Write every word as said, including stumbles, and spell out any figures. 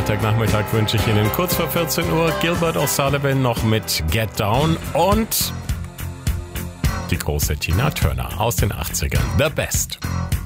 Freitagnachmittag wünsche ich Ihnen kurz vor vierzehn Uhr Gilbert O'Sullivan noch mit Get Down und die große Tina Turner aus den achtzigern. The Best.